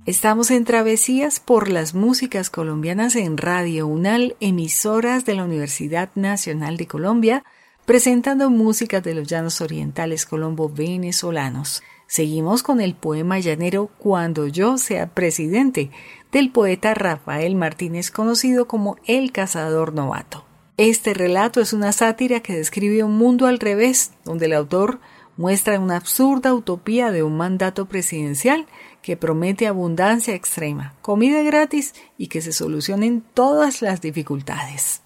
Estamos en Travesías por las músicas colombianas en Radio UNAL, emisoras de la Universidad Nacional de Colombia, presentando músicas de los llanos orientales colombo-venezolanos. Seguimos con el poema llanero Cuando yo sea presidente, del poeta Rafael Martínez, conocido como El Cazador Novato. Este relato es una sátira que describe un mundo al revés, donde el autor muestra una absurda utopía de un mandato presidencial que promete abundancia extrema, comida gratis y que se solucionen todas las dificultades.